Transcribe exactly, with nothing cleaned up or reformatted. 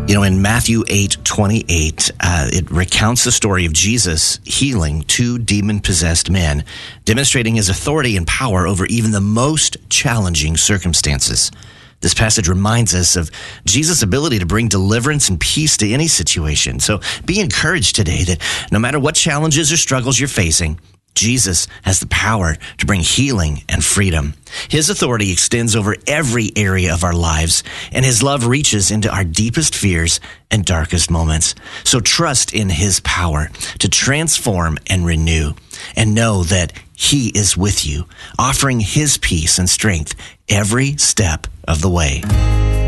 You know, in Matthew eight twenty-eight, uh, it recounts the story of Jesus healing two demon-possessed men, demonstrating his authority and power over even the most challenging circumstances. This passage reminds us of Jesus' ability to bring deliverance and peace to any situation. So be encouraged today that no matter what challenges or struggles you're facing, Jesus has the power to bring healing and freedom. His authority extends over every area of our lives, and his love reaches into our deepest fears and darkest moments. So trust in his power to transform and renew, and know that he is with you, offering his peace and strength every step of the way.